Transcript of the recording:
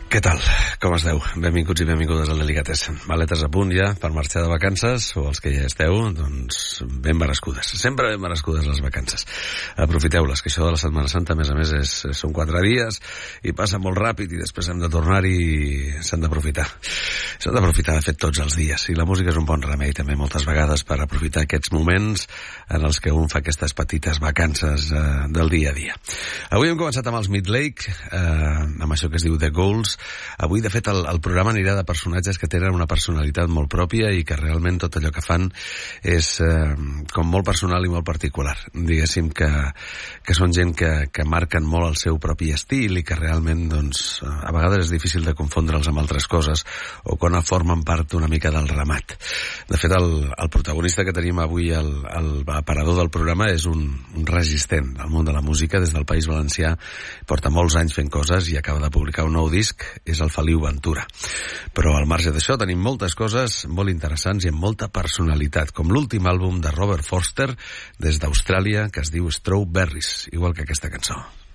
Què tal? Com esteu? Benvinguts i benvingudes al Delicatessen. Maletes a punt ja per marxar de vacances, o els que ja esteu, doncs ben merescudes. Sempre ben merescudes les vacances. Aprofiteu-les, que això de la Setmana Santa, a més, són 4 dies i passa molt ràpid i després hem de tornar-hi i s'han d'aprofitar. S'han d'aprofitar, de fet, tots els dies. I la música és un bon remei també moltes vegades per aprofitar aquests moments en els que un fa aquestes petites vacances del dia a dia. Avui hem començat amb els Midlake, amb això que es diu The Goals. Avui, de fet, el programa anirà de personatges que tenen una personalitat molt pròpia i que realment tot allò que fan és com molt personal i molt particular. Diguéssim que són gent que marquen molt el seu propi estil i que realment, doncs, a vegades és difícil de confondre'ls amb altres coses o quan formen part una mica del ramat. De fet, el protagonista que tenim avui, l'aparador del programa, és un resistent al món de la música des del País Valencià. Porta molts anys fent coses i acaba de publicar un nou disc. És el Feliu Ventura. Però al marge d'això tenim moltes coses molt interessants i amb molta personalitat, com l'últim àlbum de Robert Forster des d'Austràlia, que es diu Strawberries, igual que aquesta cançó.